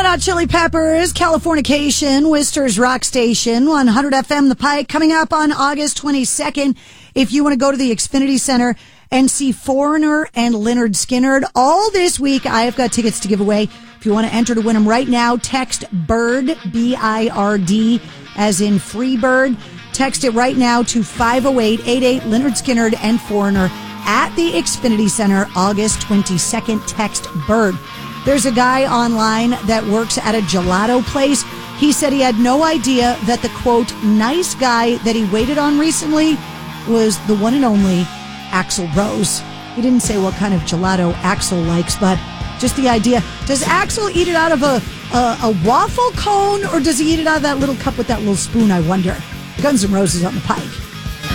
Hot Chili Peppers, Californication, Worcester's Rock Station, 100 FM The Pike, coming up on August 22nd. If you want to go to the Xfinity Center and see Foreigner and Lynyrd Skynyrd all this week, I have got tickets to give away. If you want to enter to win them right now, text BIRD, B-I-R-D, as in free bird. Text it right now to 50888 Lynyrd Skynyrd and Foreigner at the Xfinity Center, August 22nd. Text BIRD. There's a guy online that works at a gelato place. He said he had no idea that the, quote, nice guy that he waited on recently was the one and only Axl Rose. He didn't say what kind of gelato Axl likes, but just the idea. Does Axl eat it out of a waffle cone, or does he eat it out of that little cup with that little spoon, I wonder? Guns N' Roses on the Pike.